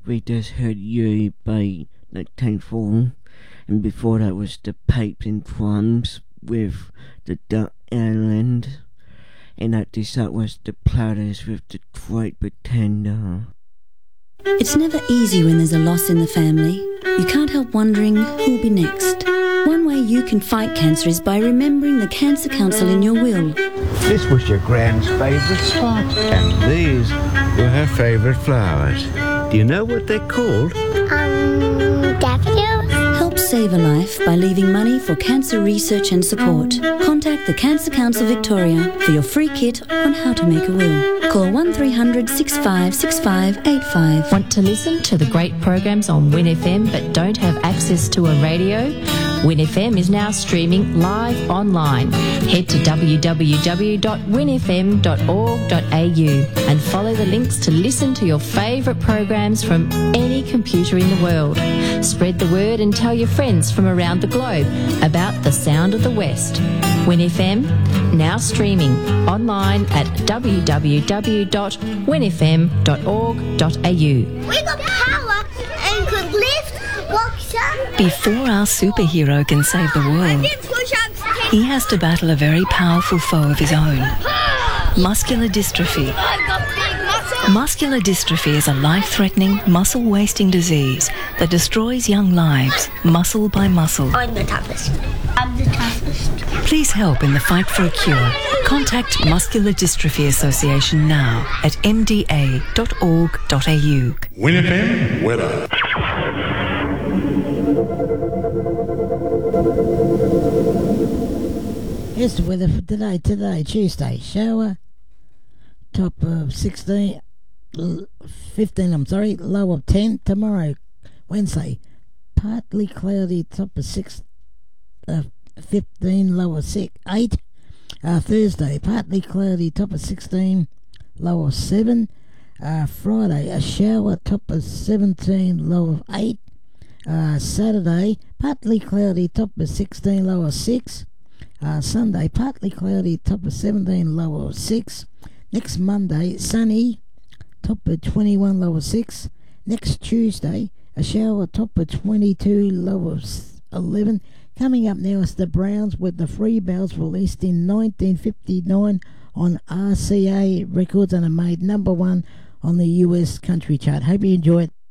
We just heard You by Noctane Fall, and before that was The Papes and Plums with The Duck Island, and at this that was The Platters with Detroit Pretender. It's never easy when there's a loss in the family. You can't help wondering who'll be next. One way you can fight cancer is by remembering the Cancer Council in your will. This was your Gran's favourite spot, and these were her favourite flowers. Do you know what they're called? Daffodils? Help save a life by leaving money for cancer research and support. Contact the Cancer Council Victoria for your free kit on how to make a will. Call 1300 656585. Want to listen to the great programs on Win FM but don't have access to a radio? Win FM is now streaming live online. Head to www.winfm.org.au and follow the links to listen to your favourite programs from any computer in the world. Spread the word and tell your friends from around the globe about the sound of the West. Win FM, now streaming online at www.winfm.org.au. We got power and could lift, walk, jump. Before our superhero can save the world, he has to battle a very powerful foe of his own. Muscular dystrophy. Muscular dystrophy is a life-threatening, muscle-wasting disease that destroys young lives, muscle by muscle. I'm the toughest. I'm the toughest. Please help in the fight for a cure. Contact Muscular Dystrophy Association now at mda.org.au. Win FM weather. Here's the weather for today. Tuesday, shower, top of 15, low of 10. Tomorrow, Wednesday, partly cloudy, top of 15, low of 8. Thursday, partly cloudy, top of 16, low of 7. Friday, a shower, top of 17, low of 8. Saturday, partly cloudy, top of 16, low of 6. Sunday, partly cloudy, top of 17, low of 6. Next Monday, sunny, top of 21, low of 6. Next Tuesday, a shower, top of 22, low of 11. Coming up now is the Browns with the Free Bells, released in 1959 on RCA Records and are made number 1 on the US country chart. Hope you enjoy it.